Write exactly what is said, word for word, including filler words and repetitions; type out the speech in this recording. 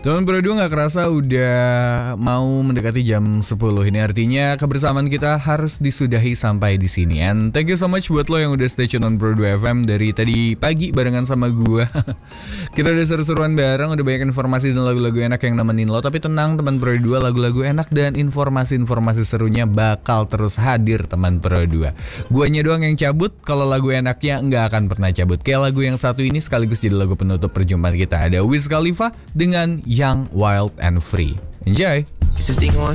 Teman Pro dua gak kerasa udah mau mendekati jam sepuluh. Ini artinya kebersamaan kita harus disudahi sampai di sini. And thank you so much buat lo yang udah stay tune on Pro dua F M dari tadi pagi barengan sama gua. Kita udah seru-seruan bareng, udah banyak informasi dan lagu-lagu enak yang nemenin lo. Tapi tenang teman Pro dua, lagu-lagu enak dan informasi-informasi serunya bakal terus hadir teman Pro dua. Guanya doang yang cabut, kalau lagu enaknya nggak akan pernah cabut. Kayak lagu yang satu ini sekaligus jadi lagu penutup perjumpaan kita. Ada Wiz Khalifa dengan Young, Wild and Free. Enjoy!